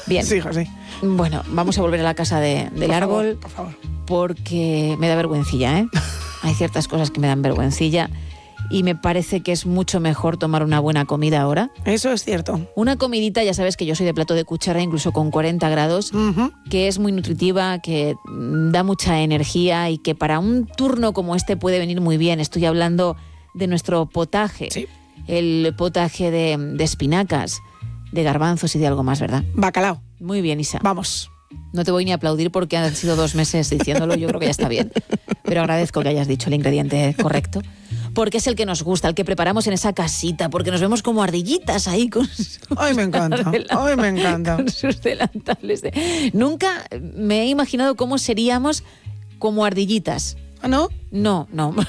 Bien. Sí, José. Bueno, vamos a volver a la casa del árbol. Por favor. Porque me da vergüencilla, ¿eh? Hay ciertas cosas que me dan vergüencilla y me parece que es mucho mejor tomar una buena comida ahora. Eso es cierto. Una comidita, ya sabes que yo soy de plato de cuchara, incluso con 40 grados, que es muy nutritiva, que da mucha energía y que para un turno como este puede venir muy bien. Estoy hablando de nuestro potaje. Sí. El potaje de espinacas, de garbanzos y de algo más, ¿verdad? Bacalao. Muy bien, Isa. Vamos. No te voy ni a aplaudir porque han sido 2 meses diciéndolo, yo creo que ya está bien. Pero agradezco que hayas dicho el ingrediente correcto, porque es el que nos gusta, el que preparamos en esa casita, porque nos vemos como ardillitas ahí con sus Ay, me encanta. Ay, me encanta. con sus delantales. Nunca me he imaginado cómo seríamos como ardillitas. ¿Ah, no? No.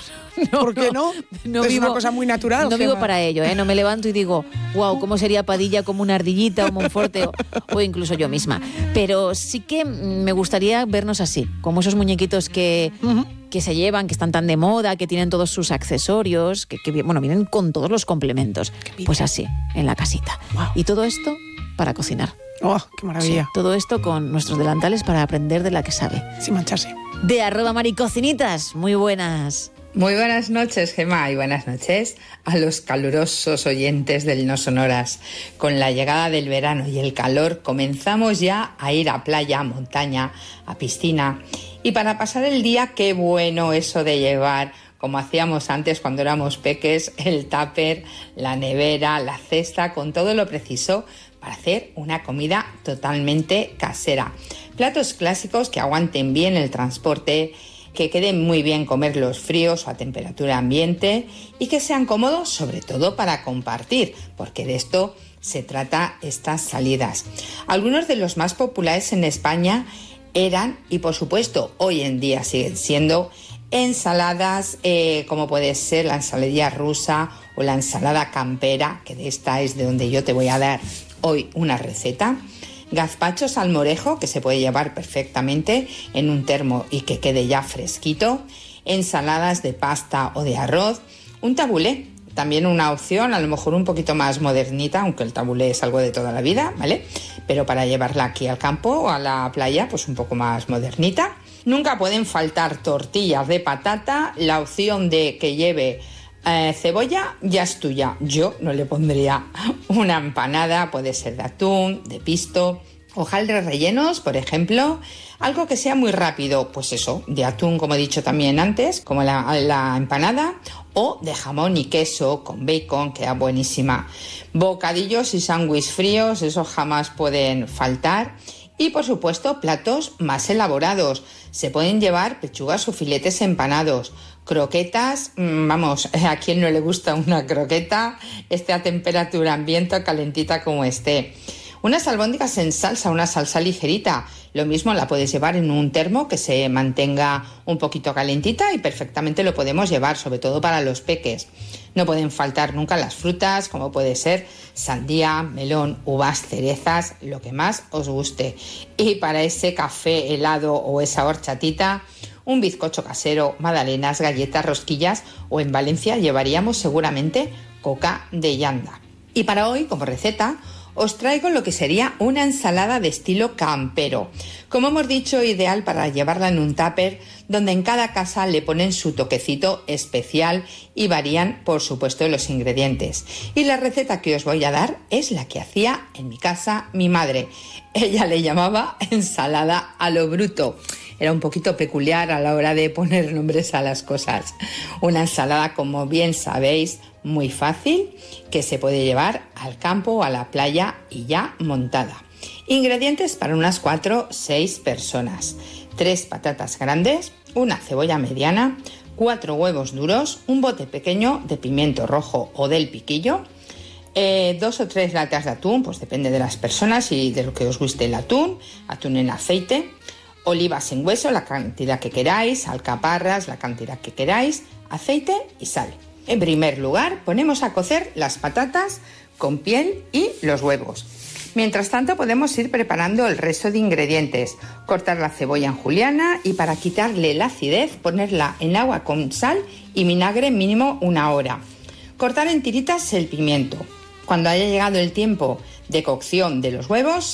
¿Por qué no? Es vivo, una cosa muy natural. No vivo Gemma. para ello, ¿eh? No me levanto y digo, wow, ¿cómo sería Padilla como una ardillita o Monforte o incluso yo misma? Pero sí que me gustaría vernos así, como esos muñequitos que se llevan, que están tan de moda, que tienen todos sus accesorios, que vienen con todos los complementos. Pues así, en la casita. Wow. Y todo esto para cocinar. ¡Oh, qué maravilla! Sí, todo esto con nuestros delantales para aprender de la que sabe. Sin mancharse. De @maricocinitas, muy buenas. Muy buenas noches, Gemma, y buenas noches a los calurosos oyentes del No Sonoras. Con la llegada del verano y el calor comenzamos ya a ir a playa, a montaña, a piscina. Y para pasar el día, qué bueno eso de llevar, como hacíamos antes cuando éramos peques, el tupper, la nevera, la cesta, con todo lo preciso para hacer una comida totalmente casera. Platos clásicos que aguanten bien el transporte, que queden muy bien comerlos fríos o a temperatura ambiente y que sean cómodos sobre todo para compartir, porque de esto se trata estas salidas. Algunos de los más populares en España eran, y por supuesto hoy en día siguen siendo, ensaladas como puede ser la ensaladilla rusa o la ensalada campera, que de esta es de donde yo te voy a dar hoy una receta. Gazpacho salmorejo, que se puede llevar perfectamente en un termo y que quede ya fresquito. Ensaladas de pasta o de arroz. Un tabulé, también una opción, a lo mejor un poquito más modernita, aunque el tabulé es algo de toda la vida, ¿vale? Pero para llevarla aquí al campo o a la playa, pues un poco más modernita. Nunca pueden faltar tortillas de patata. La opción de que lleve cebolla ya es tuya. Yo no le pondría una empanada, puede ser de atún, de pisto, hojaldres rellenos, por ejemplo. Algo que sea muy rápido, pues eso, de atún, como he dicho también antes, como la empanada, o de jamón y queso con bacon, queda buenísima. Bocadillos y sándwiches fríos, eso jamás pueden faltar. Y por supuesto, platos más elaborados. Se pueden llevar pechugas o filetes empanados, croquetas, vamos, a quien no le gusta una croqueta, esté a temperatura ambiente o calentita como esté. Unas albóndigas en salsa, una salsa ligerita, lo mismo la puedes llevar en un termo que se mantenga un poquito calentita y perfectamente lo podemos llevar, sobre todo para los peques. No pueden faltar nunca las frutas, como puede ser sandía, melón, uvas, cerezas, lo que más os guste. Y para ese café helado o esa horchatita, un bizcocho casero, magdalenas, galletas, rosquillas, o en Valencia llevaríamos seguramente coca de llanda. Y para hoy, como receta, os traigo lo que sería una ensalada de estilo campero. Como hemos dicho, ideal para llevarla en un tupper, donde en cada casa le ponen su toquecito especial y varían, por supuesto, los ingredientes. Y la receta que os voy a dar es la que hacía en mi casa mi madre. Ella le llamaba ensalada a lo bruto. Era un poquito peculiar a la hora de poner nombres a las cosas. Una ensalada, como bien sabéis, muy fácil, que se puede llevar al campo o a la playa y ya montada. Ingredientes para unas 4-6 personas. 3 patatas grandes, una cebolla mediana, 4 huevos duros, un bote pequeño de pimiento rojo o del piquillo, 2 o 3 latas de atún, pues depende de las personas y de lo que os guste el atún en aceite, olivas en hueso, la cantidad que queráis, alcaparras, la cantidad que queráis, aceite y sal. En primer lugar, ponemos a cocer las patatas con piel y los huevos. Mientras tanto, podemos ir preparando el resto de ingredientes. Cortar la cebolla en juliana y para quitarle la acidez, ponerla en agua con sal y vinagre mínimo 1 hora. Cortar en tiritas el pimiento. Cuando haya llegado el tiempo de cocción de los huevos,